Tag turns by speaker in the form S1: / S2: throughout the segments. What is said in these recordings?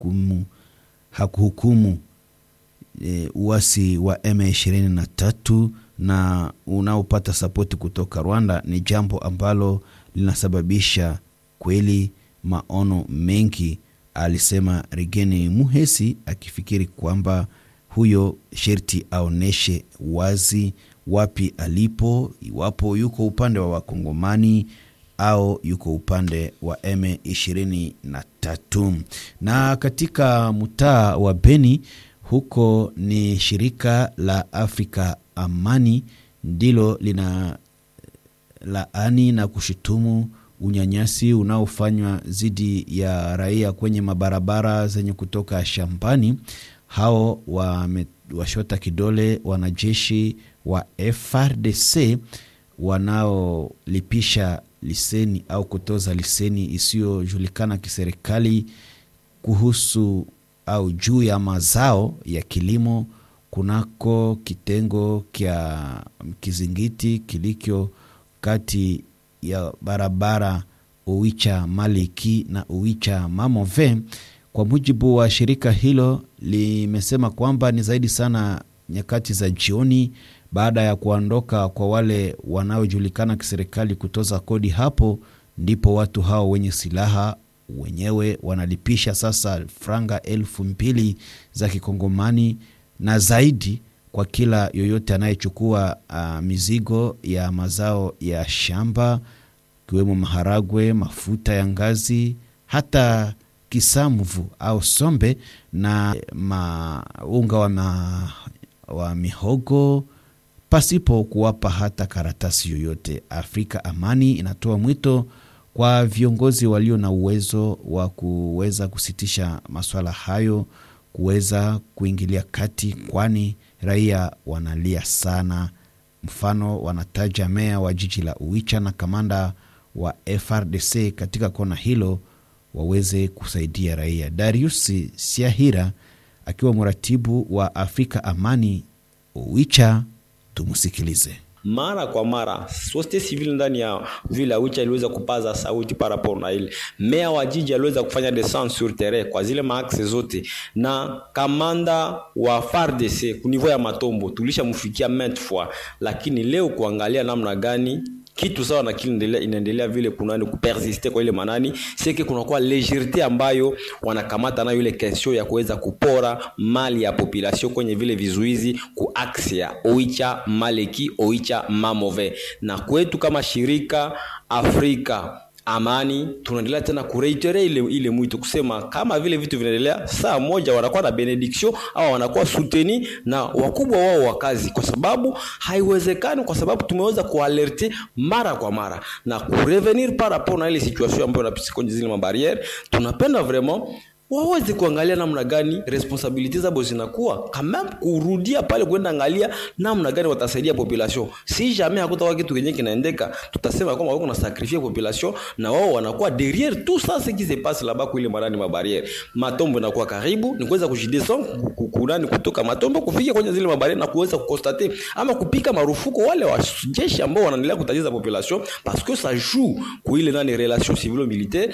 S1: hakuhukumu uasi wa M23 na unaopata sapoti kutoka Rwanda ni jambo ambalo linasababisha kweli maono mengi, alisema Rigene Muhesi, akifikiri kwamba huyo sherti aoneshe wazi wapi alipo, iwapo yuko upande wa Wakongomani au yuko upande wa M23. Na katika mtaa wa Beni, huko ni shirika la Afrika Amani ndilo lina laani na kushutumu unyanyasi unaofanywa zidi ya raia kwenye mabarabara zenye kutoka shambani. Hao washota kidole wanajeshi wa FARDC wanaolipisha liseni au kutoza liseni isiyojulikana kiserikali kuhusu au juu ya mazao ya kilimo kunako kitengo kya Kizingiti kilikyo kati ya barabara Oicha Maliki na Oicha Mamove. Kwa mujibu wa shirika hilo, limesema kwamba ni zaidi sana nyakati za jioni baada ya kuondoka kwa wale wanaojulikana kiserikali kutoza kodi hapo, ndipo watu hao wenye silaha wenyewe wanalipisha sasa franga 2,000 za Kikongomani na zaidi kwa kila yoyote anayechukua mizigo ya mazao ya shamba, kiwemo maharagwe, mafuta ya ngazi, hata kisamvu au sombe na unga wa mihogo, pasipo kuwapa hata karatasi yoyote. Afrika Amani inatoa mwito kwa viongozi walio na uwezo wa kuweza kusitisha masuala hayo kuweza kuingilia kati, kwani raia wanalia sana. Mfano, wanataja meya wa jiji la Oicha na kamanda wa FARDC katika kona hilo waweze kusaidia raia. Darius Siahira akiwa mratibu wa Afrika Amani Oicha, tumusikilize.
S2: Mara kwa mara societe civile ndani ya vile Oicha iliweza kupaza sauti par rapport na ile. Meya wa jiji aliweza kufanya descente sur terrain kwa zile maaxe zote, na kamanda wa FARDC ku niveau ya Matombo tulishamfikia maintes fois, lakini leo kuangalia namna gani kitu sawa na kile inaendelea vile kunani kupersiste kwa ile manani sike kunakuwa legerite ambayo wanakamata na ile question ya kuweza kupora mali ya population kwenye vile vizuizi ku axe ya Oicha Maleki Oicha Mamove. Na kwetu kama shirika Afrika Amani tunaendelea tena kureitere ile mwito kusema kama vile vitu vinaendelea, saa moja wanakuwa na benediction au wanakuwa souteni na wakubwa wao wa kazi, kwa sababu haiwezekani, kwa sababu tumeweza kualerte mara kwa mara na kurevenir par rapport na ile situation ambayo inapitia kwenye zile mabariere. Tunapenda vraiment waweze kuangalia namna gani responsability zao zinakuwa, kama kurudia pale kwenda angalia namna gani watasaidia population. Si jamais hakutakuwa kitu kenye kinaendeka tutasema kama wako na sacrifier population na wao wanakuwa derrière tout ça ce qui se passe là-bas kwa ile marani mabariere. Matombo inakuwa karibu, ni kuweza kujidescend kukurani kutoka Matombo kufika kwenye zile mabariere na kuweza kukonstate ama kupika marufuku wale wa jeshi ambao wanaendelea kutatiza population, parce que ça joue kwa ile nani relation civilo militaire.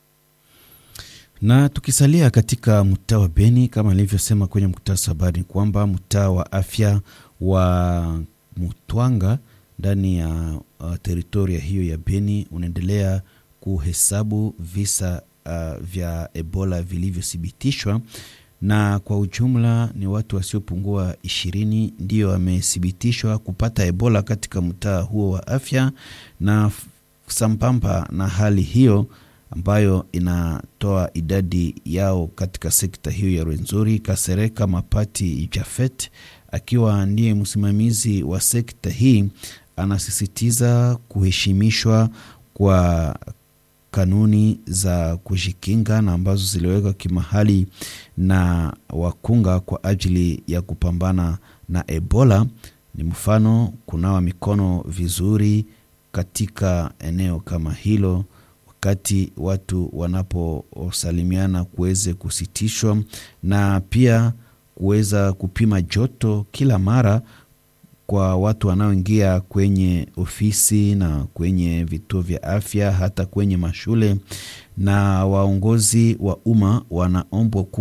S1: Na tukisalia katika mtaa wa Beni, kama nilivyosema kwenye mkutasa habari, kwamba mtaa wa afya wa Mutwanga ndani ya teritoria hiyo ya Beni unaendelea kuhesabu visa vya Ebola vilivyothibitishwa, na kwa ujumla ni watu wasiopungua 20 ndio wamethibitishwa kupata Ebola katika mtaa huo wa afya. Na sambamba na hali hiyo ambayo inatoa idadi yao katika sekta hiyo ya Rwenzori, Kasereka Mapati Jafet akiwa ndiye msimamizi wa sekta hii anasisitiza kuheshimishwa kwa kanuni za kujikinga na ambazo ziliwekwa kimahali na wakunga kwa ajili ya kupambana na Ebola. Ni mfano kunawa mikono vizuri katika eneo kama hilo, wakati watu wanaposalimiana kuweze kusitishwa, na pia kuweza kupima joto kila mara kwa watu wanaoingia kwenye ofisi na kwenye vituo vya afya, hata kwenye mashule. Na waongozi wa umma wanaombwa